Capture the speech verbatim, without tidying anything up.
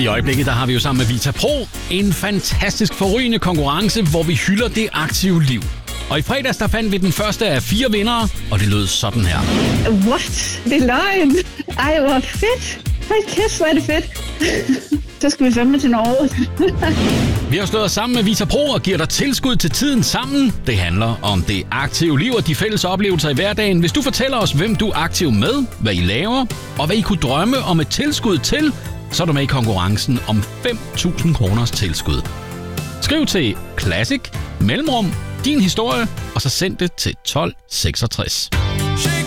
I øjeblikket der har vi jo sammen med Vita Pro en fantastisk forrygende konkurrence, hvor vi hylder det aktive liv. Og i fredags der fandt vi den første af fire vindere, og det lød sådan her. What? Det er løgn. Ej, hvor fedt. Hold kæft, hvor er det fedt. Så skal vi fandme til Norge. Vi har slået os sammen med Vita Pro og giver dig tilskud til tiden sammen. Det handler om det aktive liv og de fælles oplevelser i hverdagen. Hvis du fortæller os, hvem du er aktiv med, hvad I laver, og hvad I kunne drømme om et tilskud til, så er du med i konkurrencen om fem tusind kroners tilskud. Skriv til Classic, mellemrum, din historie, og så send det til tolv seksogtres.